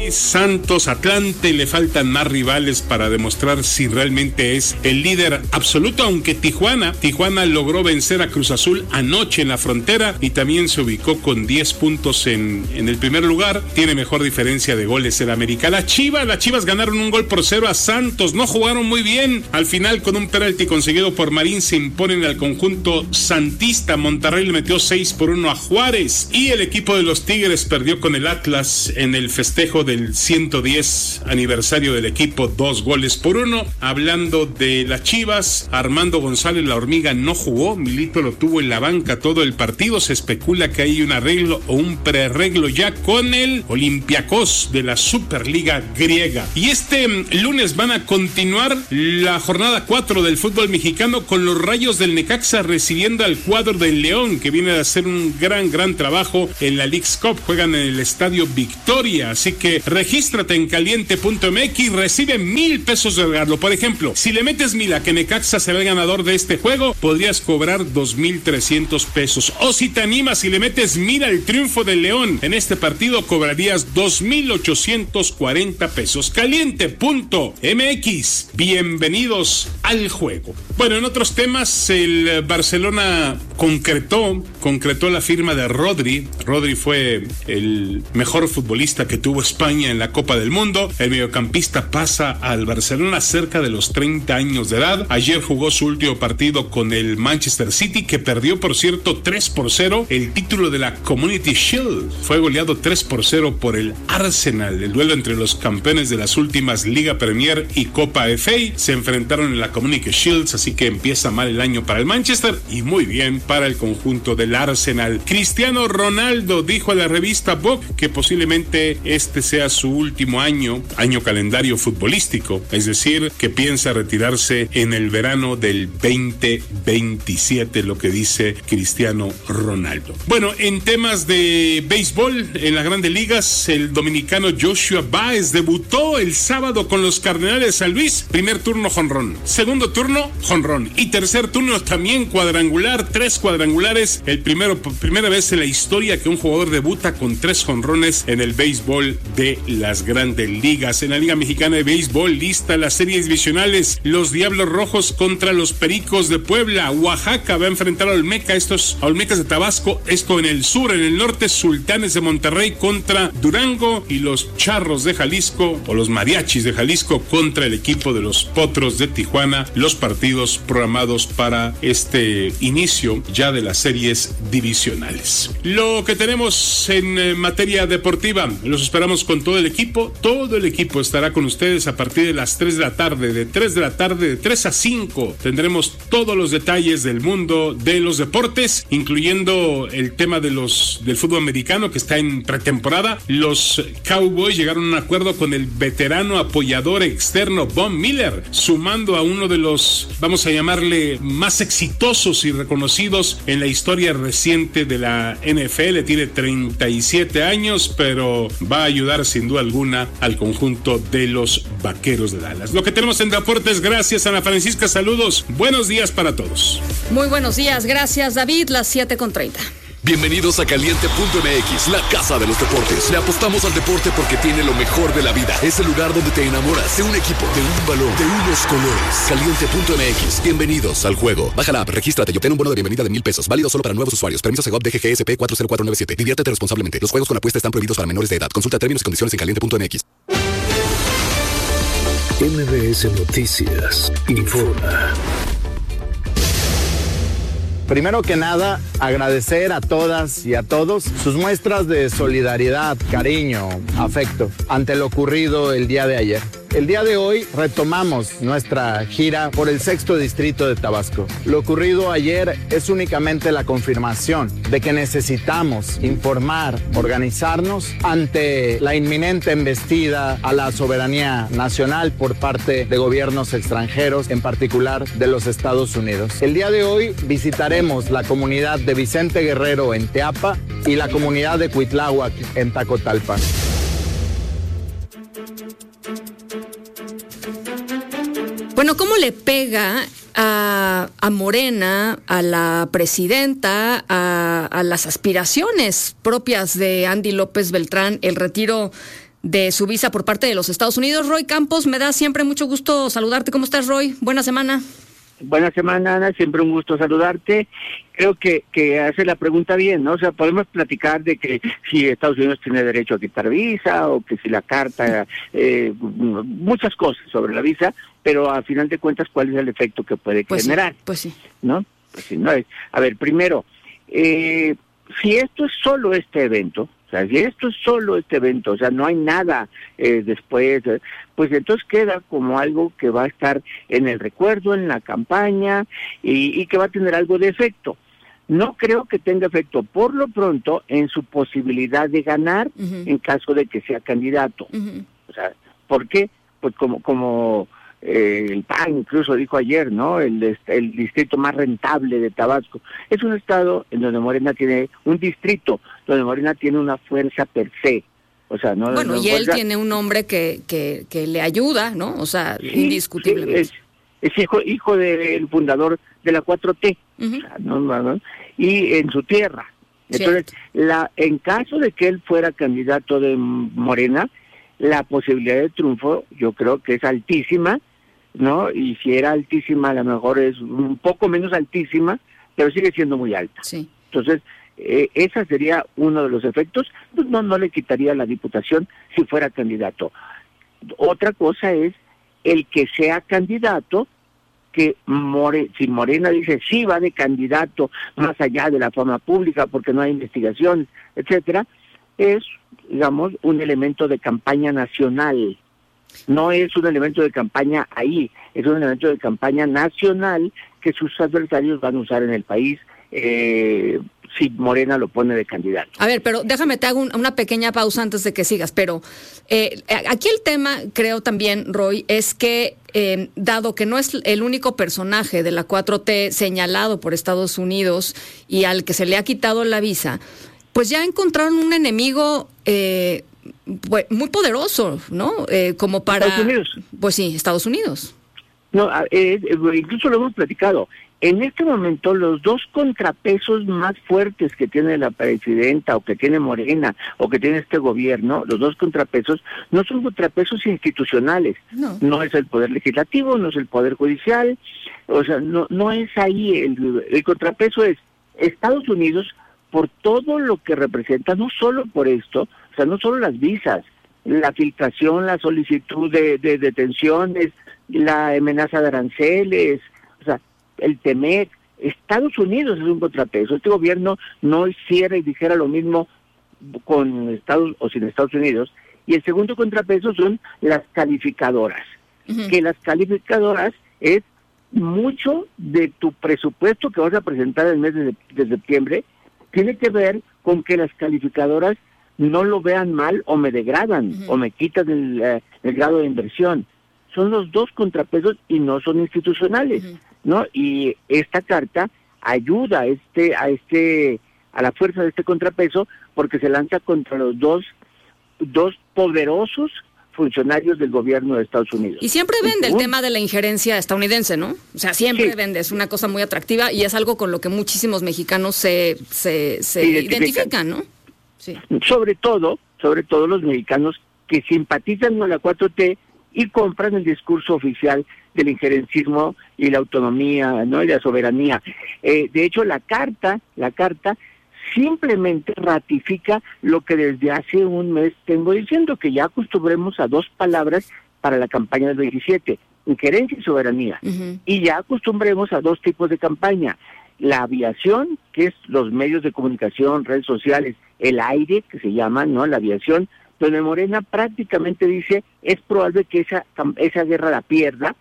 Santos, Atlante, le faltan más rivales para demostrar si realmente es el líder absoluto, aunque Tijuana logró vencer a Cruz Azul anoche en la Frontera y también se ubicó con 10 puntos en el primer lugar, tiene mejor diferencia de goles el América. Las Chivas ganaron 1-0 a Santos, no jugaron muy bien, al final con un penalti conseguido por Marín se imponen al conjunto santista. Monterrey le metió 6-1 a Juárez y el equipo de los Tigres perdió con el Atlas en el festejo del 110 aniversario del equipo, 2-1. Hablando de las Chivas, Armando González La Hormiga no jugó, Milito lo tuvo en la banca todo el partido, se especula que hay un arreglo o un prearreglo ya con el Olympiacos de la Superliga griega. Y este lunes van a continuar la jornada 4 del fútbol mexicano con los Rayos del Necaxa recibiendo al cuadro del León, que viene a hacer un gran trabajo en la Leagues Cup. Juegan en el Estadio Victoria, así que regístrate en caliente.mx y recibe $1,000 de regalo. Por ejemplo, si le metes 1,000 a que Necaxa será el ganador de este juego, podrías cobrar 2,300 pesos. O si te animas y le metes 1,000 al triunfo del León en este partido, cobrarías 2,840 pesos. Caliente.mx. Bienvenidos al juego. Bueno, en otros temas, el Barcelona concretó la firma de Rodri. Rodri fue el mejor futbolista que tuvo España en la Copa del Mundo. El mediocampista pasa al Barcelona cerca de los 30 años de edad. Ayer jugó su último partido con el Manchester City, que perdió, por cierto, 3-0 el título de la Community Shield. Fue goleado 3-0 por el Arsenal. El duelo entre los campeones de las últimas Liga Premier y Copa FA se enfrentaron en la Community Shields, así que empieza mal el año para el Manchester y muy bien para el conjunto del Arsenal. Cristiano Ronaldo dijo a la revista Vogue que posiblemente este sea su último año calendario futbolístico, es decir, que piensa retirarse en el verano del 2027, lo que dice Cristiano Ronaldo. Bueno, en temas de béisbol, en las Grandes Ligas, el dominicano Joshua Baez debutó el sábado con los Cardenales de San Luis. Primer turno jonrón, segundo turno jonrón y tercer turno también cuadrangular, 3 cuadrangulares. Primera vez en la historia que un jugador debuta con 3 jonrones en el béisbol de las Grandes Ligas. En la Liga Mexicana de Béisbol, lista las series divisionales. Los Diablos Rojos contra los Pericos de Puebla. Oaxaca va a enfrentar a Olmecas de Tabasco, esto en el sur. En el norte, Sultanes de Monterrey contra Durango y los Charros de Jalisco o los Mariachis de Jalisco contra el equipo de los Potros de Tijuana. Los partidos programados para este inicio ya de las series divisionales. Lo que tenemos en materia deportiva, los esperamos con todo el equipo. Todo el equipo estará con ustedes a partir de las 3 de la tarde. De 3 a 5 tendremos todos los detalles del mundo de los deportes, incluyendo el tema del fútbol americano que está en pretemporada. Los Cowboys llegaron a un acuerdo con el veterano apoyador externo Von Miller, sumando a uno de los, vamos a llamarle, más exitosos y reconocidos en la historia reciente de la NFL. Tiene 37 años, pero va a ayudar sin duda alguna al conjunto de los Vaqueros de Dallas. Lo que tenemos en deportes, gracias Ana Francisca, saludos, buenos días para todos. Muy buenos días, gracias David, las 7:30. Bienvenidos a Caliente.mx, la casa de los deportes. Le apostamos al deporte porque tiene lo mejor de la vida. Es el lugar donde te enamoras de un equipo, de un balón, de unos colores. Caliente.mx, bienvenidos al juego. Baja la app, regístrate y obtén un bono de bienvenida de $1,000. Válido solo para nuevos usuarios. Permiso Segov DGGSP 40497. Diviértete responsablemente. Los juegos con apuesta están prohibidos para menores de edad. Consulta términos y condiciones en Caliente.mx. MBS Noticias informa. Primero que nada, agradecer a todas y a todos sus muestras de solidaridad, cariño, afecto ante lo ocurrido el día de ayer. El día de hoy retomamos nuestra gira por el 6º distrito de Tabasco. Lo ocurrido ayer es únicamente la confirmación de que necesitamos informar, organizarnos ante la inminente embestida a la soberanía nacional por parte de gobiernos extranjeros, en particular de los Estados Unidos. El día de hoy visitaremos la comunidad de Vicente Guerrero en Teapa y la comunidad de Cuitláhuac en Tacotalpa. Bueno, ¿cómo le pega a Morena, a la presidenta, a las aspiraciones propias de Andy López Beltrán, el retiro de su visa por parte de los Estados Unidos. Roy Campos, me da siempre mucho gusto saludarte. ¿Cómo estás, Roy? Buena semana. Buena semana, Ana, siempre un gusto saludarte. Creo que hace la pregunta bien, ¿no? O sea, podemos platicar de que si Estados Unidos tiene derecho a quitar visa o que si la carta, muchas cosas sobre la visa, pero a final de cuentas, ¿cuál es el efecto que puede generar? Pues sí. ¿No? Pues sí, no es. A ver, primero, si esto es solo este evento, o sea, si esto es solo este evento, o sea, no hay nada después, pues entonces queda como algo que va a estar en el recuerdo, en la campaña, y que va a tener algo de efecto. No creo que tenga efecto por lo pronto en su posibilidad de ganar en caso de que sea candidato. O sea, ¿por qué? Pues como el PAN incluso dijo ayer, ¿no? El distrito más rentable de Tabasco. Es un estado en donde Morena tiene un distrito, donde Morena tiene una fuerza per se. O sea, no. Bueno, no y él tiene un hombre que le ayuda, ¿no? O sea, sí, indiscutiblemente. Sí, es hijo del fundador de la 4T. O sea, ¿no? Y en su tierra. Entonces, en caso de que él fuera candidato de Morena, la posibilidad de triunfo yo creo que es altísima, ¿no? Y si era altísima, a lo mejor es un poco menos altísima, pero sigue siendo muy alta. Sí. Entonces, ese sería uno de los efectos. Pues no le quitaría la diputación si fuera candidato. Otra cosa es el que sea candidato, que si Morena dice sí va de candidato más allá de la fama pública porque no hay investigación, etcétera, es, digamos, un elemento de campaña nacional. No es un elemento de campaña ahí, es un elemento de campaña nacional que sus adversarios van a usar en el país si Morena lo pone de candidato. A ver, pero déjame, te hago una pequeña pausa antes de que sigas, pero aquí el tema, creo también, Roy, es que dado que no es el único personaje de la 4T señalado por Estados Unidos y al que se le ha quitado la visa, pues ya encontraron un enemigo muy poderoso, ¿no? Como para... Estados Unidos. Pues sí, Estados Unidos. No, incluso lo hemos platicado. En este momento, los dos contrapesos más fuertes que tiene la presidenta, o que tiene Morena, o que tiene este gobierno, los dos contrapesos, no son contrapesos institucionales. No es el poder legislativo, no es el poder judicial, o sea, no es ahí. El contrapeso es Estados Unidos por todo lo que representa, no solo por esto, o sea, no solo las visas, la filtración, la solicitud de detenciones, la amenaza de aranceles, o sea, el TEMEC. Estados Unidos es un contrapeso. Este gobierno no hiciera y dijera lo mismo con Estados o sin Estados Unidos. Y el segundo contrapeso son las calificadoras. Que las calificadoras es mucho de tu presupuesto que vas a presentar el mes de septiembre, tiene que ver con que las calificadoras no lo vean mal o me degradan o me quitan el grado de inversión. Son los dos contrapesos y no son institucionales, ¿no? Y esta carta ayuda a la fuerza de este contrapeso porque se lanza contra los dos poderosos funcionarios del gobierno de Estados Unidos. Y siempre vende el tema de la injerencia estadounidense, ¿no? O sea, siempre vende, es una cosa muy atractiva y es algo con lo que muchísimos mexicanos se identifican, ¿no? Sí. Sobre todo los mexicanos que simpatizan con la 4T y compran el discurso oficial del injerencismo y la autonomía, ¿no? Y la soberanía. De hecho, la carta simplemente ratifica lo que desde hace un mes tengo diciendo, que ya acostumbremos a dos palabras para la campaña del 27, injerencia y soberanía. Y ya acostumbremos a dos tipos de campaña. La aviación, que es los medios de comunicación, redes sociales, el aire, que se llama, ¿no? La aviación, donde Morena prácticamente dice, es probable que esa guerra la pierda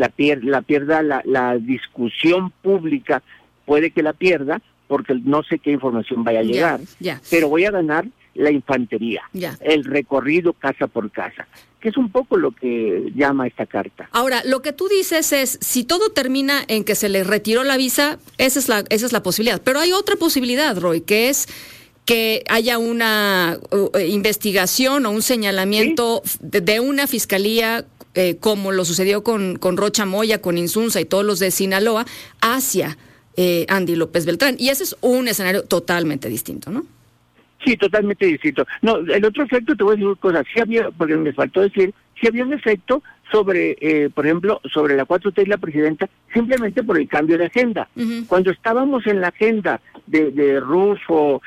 la discusión pública, puede que la pierda, porque no sé qué información vaya a llegar, pero voy a ganar la infantería, el recorrido casa por casa, que es un poco lo que llama esta carta. Ahora, lo que tú dices es, si todo termina en que se le retiró la visa, esa es la posibilidad, pero hay otra posibilidad, Roy, que es que haya una investigación o un señalamiento de una fiscalía, como lo sucedió con Rocha Moya, con Insunza y todos los de Sinaloa, hacia Andy López Beltrán. Y ese es un escenario totalmente distinto, ¿no? Sí, totalmente distinto. No, el otro efecto, te voy a decir una cosa, sí había, porque me faltó decir, sí había un efecto sobre, por ejemplo, sobre la 4T y la presidenta, simplemente por el cambio de agenda. Uh-huh. Cuando estábamos en la agenda de Rufo,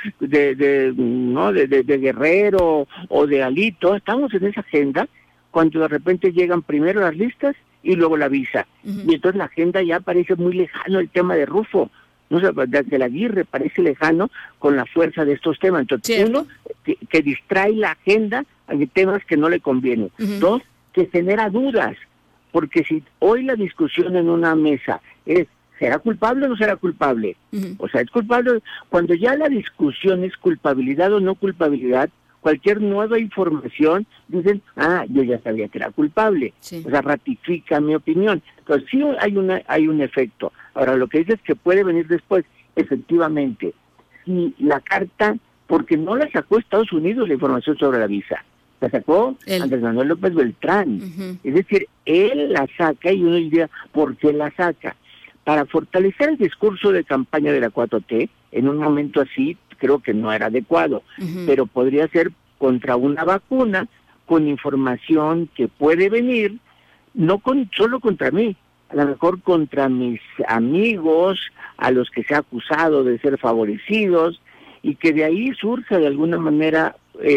de Guerrero o de Alito, estábamos en esa agenda cuando de repente llegan primero las listas y luego la visa. Uh-huh. Y entonces la agenda ya parece muy lejano el tema de Rufo. No sé, desde la Aguirre parece lejano con la fuerza de estos temas. Entonces, ¿cierto? Uno, que distrae la agenda en temas que no le convienen. Uh-huh. Dos, que genera dudas, porque si hoy la discusión en una mesa es ¿será culpable o no será culpable? Uh-huh. O sea, es culpable. Cuando ya la discusión es culpabilidad o no culpabilidad, cualquier nueva información, dicen, yo ya sabía que era culpable. Sí. O sea, ratifica mi opinión. Entonces, sí hay un efecto. Ahora, lo que dices es que puede venir después. Efectivamente, si la carta, porque no la sacó Estados Unidos la información sobre la visa, la sacó Andrés Manuel López Beltrán. Uh-huh. Es decir, él la saca y uno diría, ¿por qué la saca? Para fortalecer el discurso de campaña de la 4T, en un momento así, creo que no era adecuado, uh-huh. pero podría ser contra una vacuna con información que puede venir, no solo contra mí, a lo mejor contra mis amigos, a los que se ha acusado de ser favorecidos, y que de ahí surja de alguna manera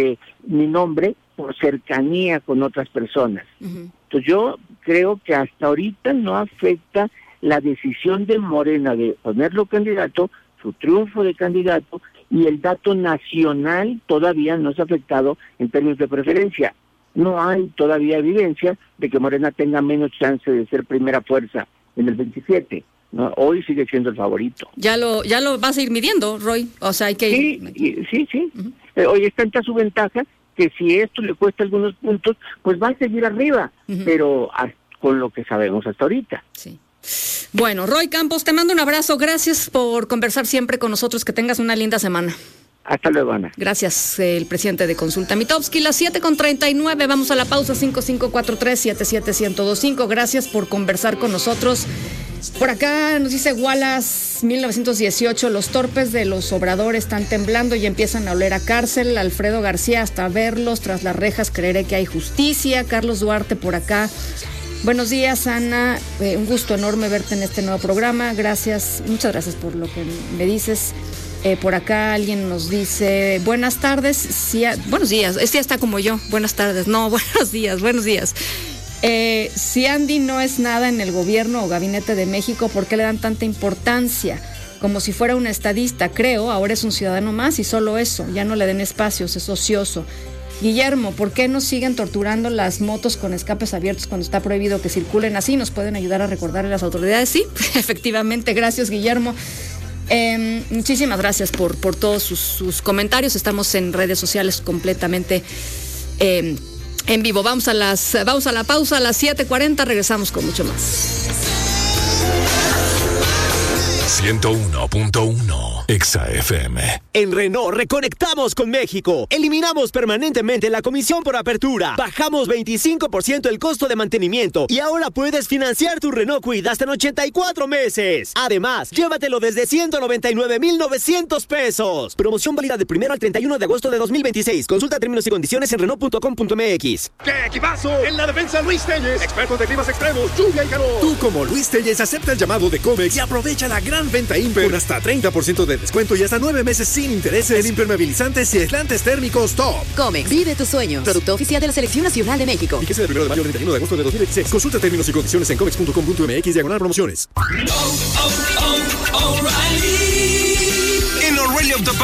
mi nombre por cercanía con otras personas. Uh-huh. Entonces yo creo que hasta ahorita no afecta la decisión de Morena de ponerlo candidato, su triunfo de candidato, y el dato nacional todavía no se ha afectado en términos de preferencia. No hay todavía evidencia de que Morena tenga menos chance de ser primera fuerza en el 27. ¿no? Hoy sigue siendo el favorito. Ya lo vas a ir midiendo, Roy. O sea, hay que ir... Sí. Uh-huh. Hoy es tanta su ventaja que si esto le cuesta algunos puntos, pues va a seguir arriba, uh-huh. pero con lo que sabemos hasta ahorita. Sí. Bueno, Roy Campos, te mando un abrazo. Gracias por conversar siempre con nosotros. Que tengas una linda semana. Hasta luego, Ana. Gracias, el presidente de Consulta Mitofsky. Las 7:39, vamos a la pausa. 5543-77125. Gracias por conversar con nosotros. Por acá nos dice Wallace, 1918, los torpes de los Obrador están temblando y empiezan a oler a cárcel. Alfredo García, hasta verlos tras las rejas creeré que hay justicia. Carlos Duarte por acá. Buenos días, Ana. Un gusto enorme verte en este nuevo programa. Gracias, muchas gracias por lo que me dices. Por acá alguien nos dice, buenas tardes. Buenos días, este ya está como yo. Buenas tardes. No, buenos días. Si Andy no es nada en el gobierno o gabinete de México, ¿por qué le dan tanta importancia? Como si fuera un estadista, creo. Ahora es un ciudadano más y solo eso. Ya no le den espacios, es ocioso. Guillermo, ¿por qué nos siguen torturando las motos con escapes abiertos cuando está prohibido que circulen así? ¿Nos pueden ayudar a recordarle a las autoridades? Sí, efectivamente, gracias, Guillermo. Muchísimas gracias por todos sus comentarios. Estamos en redes sociales completamente en vivo. Vamos a la pausa a las 7:40. Regresamos con mucho más. 101.1 Exa FM. En Renault reconectamos con México. Eliminamos permanentemente la comisión por apertura. Bajamos 25% el costo de mantenimiento. Y ahora puedes financiar tu Renault Kwid hasta en 84 meses. Además, llévatelo desde 199,900 pesos. Promoción válida del 1 al 31 de agosto de 2026. Consulta términos y condiciones en Renault.com.mx. ¡Qué equipazo! En la defensa Luis Telles. Expertos de climas extremos, lluvia y calor. Tú como Luis Telles acepta el llamado de Comex y aprovecha la gran venta Imper con hasta 30% de descuento y hasta 9 meses sin intereses en impermeabilizantes y aislantes térmicos top. Comex, vive tus sueños. Producto oficial de la Selección Nacional de México. Fíjese del 1 de mayo al 31 de agosto de 2026. Consulta términos y condiciones en comex.com.mx/promociones. En O'Reilly Auto